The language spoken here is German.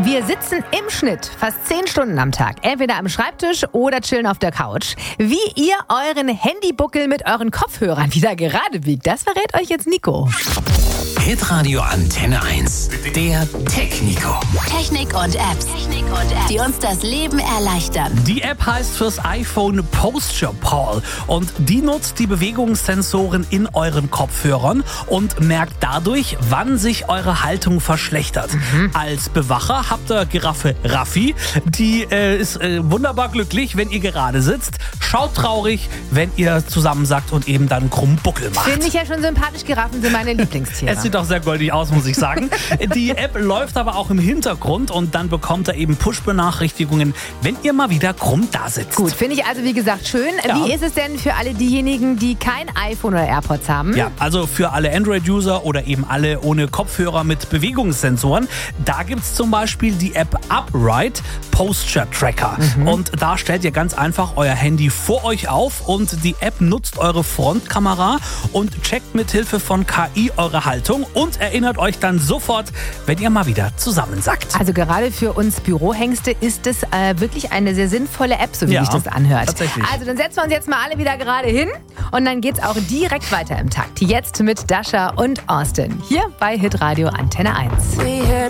Wir sitzen im Schnitt fast 10 Stunden am Tag, entweder am Schreibtisch oder chillen auf der Couch. Wie ihr euren Handybuckel mit euren Kopfhörern wieder gerade biegt, das verrät euch jetzt Nico. Hitradio Antenne 1. Der Tech-Nico. Technik und Apps, die uns das Leben erleichtern. Die App heißt fürs iPhone Posture Pal und die nutzt die Bewegungssensoren in euren Kopfhörern und merkt dadurch, wann sich eure Haltung verschlechtert. Als Bewacher habt ihr Giraffe Raffi, die ist wunderbar glücklich, wenn ihr gerade sitzt, schaut traurig, wenn ihr zusammensackt und eben dann krummen Buckel macht. Finde ich ja schon sympathisch, Giraffen sind meine Lieblingstiere. Es sieht doch sehr goldig aus, muss ich sagen. Die App läuft aber auch im Hintergrund und dann bekommt ihr eben Push-Benachrichtigungen, wenn ihr mal wieder krumm da sitzt. Gut, finde ich also wie gesagt schön. Ja. Wie ist es denn für alle diejenigen, die kein iPhone oder AirPods haben? Ja, also für alle Android-User oder eben alle ohne Kopfhörer mit Bewegungssensoren, da gibt es zum Beispiel die App Upright Posture Tracker. Und da stellt ihr ganz einfach euer Handy vor euch auf und die App nutzt eure Frontkamera und checkt mit Hilfe von KI eure Haltung und erinnert euch dann sofort, wenn ihr mal wieder zusammensackt. Also gerade für uns Bürohengste ist es wirklich eine sehr sinnvolle App, so wie Ja, sich das anhört. tatsächlich. Also dann setzen wir uns jetzt mal alle wieder gerade hin und dann geht's auch direkt weiter im Takt. Jetzt mit Dasha und Austin hier bei Hitradio Antenne 1.